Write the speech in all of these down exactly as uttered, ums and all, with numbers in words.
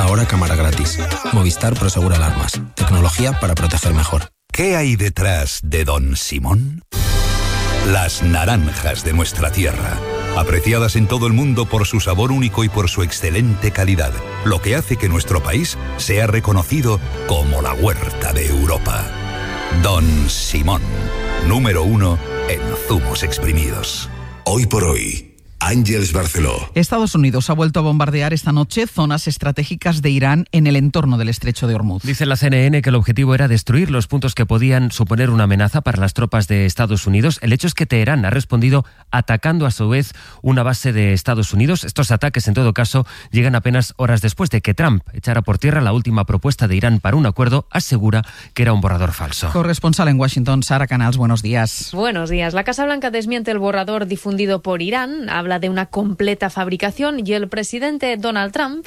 Ahora cámara gratis. Movistar Prosegura Alarmas. Tecnología para proteger mejor. ¿Qué hay detrás de Don Simón? Las naranjas de nuestra tierra, apreciadas en todo el mundo por su sabor único y por su excelente calidad, lo que hace que nuestro país sea reconocido como la huerta de Europa. Don Simón, número uno en zumos exprimidos. Hoy por hoy, Ángeles Barceló. Estados Unidos ha vuelto a bombardear esta noche zonas estratégicas de Irán en el entorno del estrecho de Hormuz. Dice la C N N que el objetivo era destruir los puntos que podían suponer una amenaza para las tropas de Estados Unidos. El hecho es que Teherán ha respondido atacando a su vez una base de Estados Unidos. Estos ataques, en todo caso, llegan apenas horas después de que Trump echara por tierra la última propuesta de Irán para un acuerdo. Asegura que era un borrador falso. Corresponsal en Washington, Sara Canals, buenos días. Buenos días. La Casa Blanca desmiente el borrador difundido por Irán. Habla de una completa fabricación y el presidente Donald Trump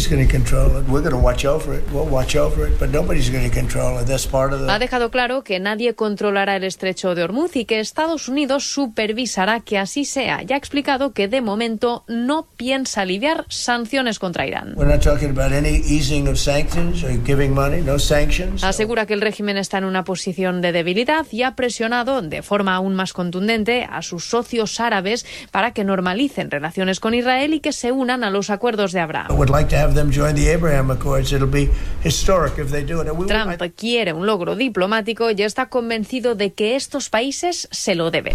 ha dejado claro que nadie controlará el estrecho de Hormuz y que Estados Unidos supervisará que así sea. Ya ha explicado que de momento no piensa aliviar sanciones contra Irán. Asegura que el régimen está en una posición de debilidad y ha presionado de forma aún más contundente a sus socios árabes para que normalicen relaciones con Israel y que se unan a los acuerdos de Abraham. Trump quiere un logro diplomático y está convencido de que estos países se lo deben.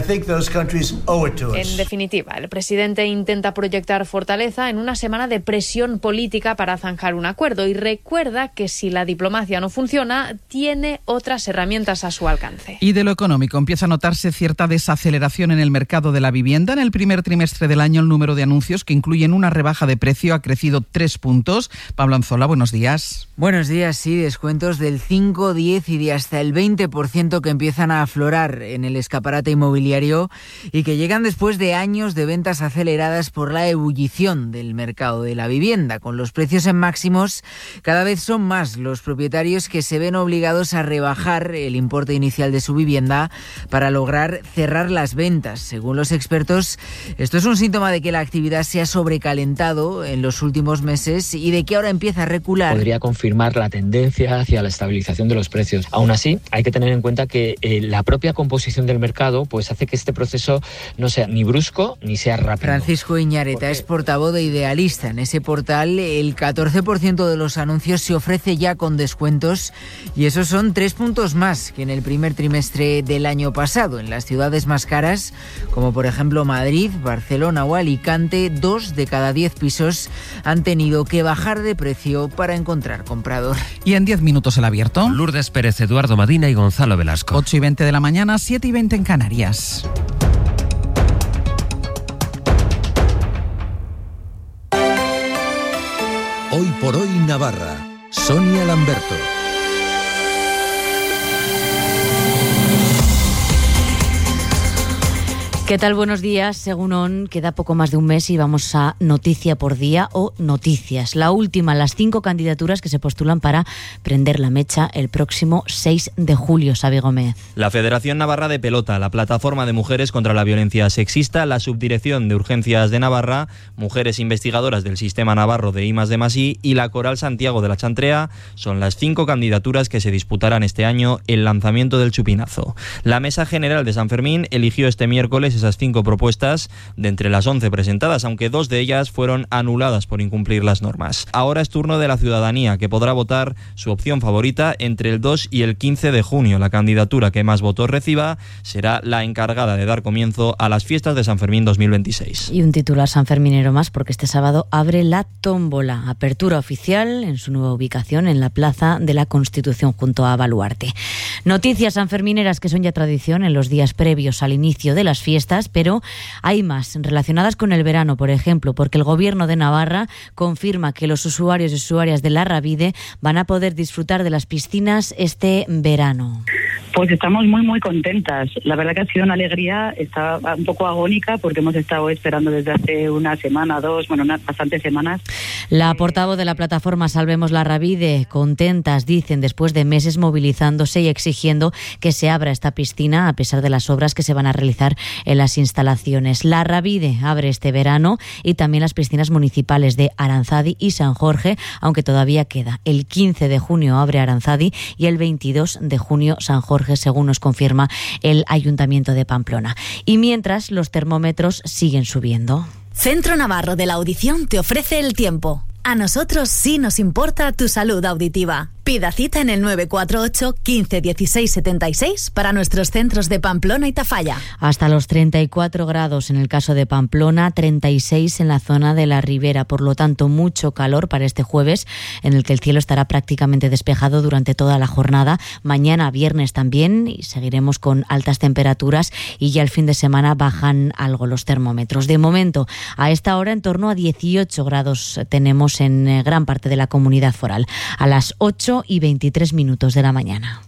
En definitiva, el presidente intenta proyectar fortaleza en una semana de presión política para zanjar un acuerdo y recuerda que si la diplomacia no funciona, tiene otras herramientas a su alcance. Y de lo económico, empieza a notarse cierta desaceleración en el mercado de la vivienda. En el primer trimestre del año, el número de anuncios que incluyen una rebaja de precio ha crecido tres puntos. Pablo Anzola, buenos días. Buenos días, sí, descuentos del cinco, diez y de hasta el veinte por ciento que empiezan a aflorar en el escaparate inmobiliario y que llegan después de años de ventas aceleradas por la ebullición del mercado de la vivienda. Con los precios en máximos, cada vez son más los propietarios que se ven obligados a rebajar el importe inicial de su vivienda para lograr cerrar las ventas. Según los expertos, esto es un síntoma de que la actividad se ha sobrecalentado en los últimos meses y de que ahora empieza a recular. Podría confirmar la tendencia hacia la estabilización de los precios. Aún así, hay que tener en cuenta que eh, la propia composición del mercado pues hace que este proceso no sea ni brusco ni sea rápido. Francisco Iñareta Porque... es portavoz de Idealista. En ese portal, el catorce por ciento de los anuncios se ofrece ya con descuentos y esos son tres puntos más que en el primer trimestre del año pasado. En las ciudades más caras, como por ejemplo Madrid, Barcelona o Alicante, dos de cada diez pisos han tenido que bajar de precio para encontrar comprador. Y en diez minutos el abierto. Lourdes Pérez, Eduardo Madina y Gonzalo Velasco. ocho y veinte de la mañana, siete y veinte en Canarias. Hoy por hoy Navarra. Sonia Lamberto. ¿Qué tal? Buenos días. Según O N, queda poco más de un mes y vamos a Noticia por Día o Noticias. La última, las cinco candidaturas que se postulan para prender la mecha el próximo seis de julio. Xavi Gómez. La Federación Navarra de Pelota, la Plataforma de Mujeres contra la Violencia Sexista, la Subdirección de Urgencias de Navarra, Mujeres Investigadoras del Sistema Navarro de I más D más I y la Coral Santiago de la Chantrea son las cinco candidaturas que se disputarán este año el lanzamiento del chupinazo. La Mesa General de San Fermín eligió este miércoles esas cinco propuestas de entre las once presentadas, aunque dos de ellas fueron anuladas por incumplir las normas. Ahora es turno de la ciudadanía, que podrá votar su opción favorita entre el dos y el quince de junio. La candidatura que más votos reciba será la encargada de dar comienzo a las fiestas de San Fermín dos mil veintiséis. Y un titular sanferminero más, porque este sábado abre la tómbola. Apertura oficial en su nueva ubicación en la Plaza de la Constitución junto a Baluarte. Noticias sanfermineras que son ya tradición en los días previos al inicio de las fiestas, pero hay más relacionadas con el verano, por ejemplo, porque el Gobierno de Navarra confirma que los usuarios y usuarias de la Ravide van a poder disfrutar de las piscinas este verano. Pues estamos muy, muy contentas. La verdad que ha sido una alegría, está un poco agónica porque hemos estado esperando desde hace una semana, dos, bueno, unas bastantes semanas. La portavoz de la plataforma Salvemos la Rabide, contentas, dicen, después de meses movilizándose y exigiendo que se abra esta piscina a pesar de las obras que se van a realizar en las instalaciones. La Rabide abre este verano y también las piscinas municipales de Aranzadi y San Jorge, aunque todavía queda. El quince de junio abre Aranzadi y el veintidós de junio San Jorge, según nos confirma el Ayuntamiento de Pamplona. Y mientras, los termómetros siguen subiendo. Centro Navarro de la Audición te ofrece el tiempo. A nosotros sí nos importa tu salud auditiva. Pida cita en el nueve cuatro ocho, quince, dieciséis, setenta y seis para nuestros centros de Pamplona y Tafalla. Hasta los treinta y cuatro grados en el caso de Pamplona, treinta y seis en la zona de la Ribera. Por lo tanto, mucho calor para este jueves, en el que el cielo estará prácticamente despejado durante toda la jornada. Mañana, viernes también, y seguiremos con altas temperaturas, y ya el fin de semana bajan algo los termómetros. De momento, a esta hora, en torno a dieciocho grados tenemos en gran parte de la comunidad foral. A las ocho y veintitrés minutos de la mañana.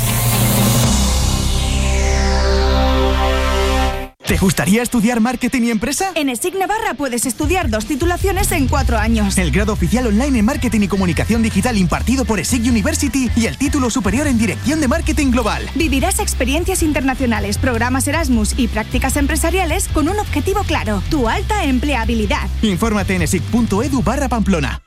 ¿Te gustaría estudiar marketing y empresa? En ESIC Navarra puedes estudiar dos titulaciones en cuatro años. El grado oficial online en marketing y comunicación digital impartido por ESIC University y el título superior en dirección de marketing global. Vivirás experiencias internacionales, programas Erasmus y prácticas empresariales con un objetivo claro: tu alta empleabilidad. Infórmate en esic punto edu barra Pamplona.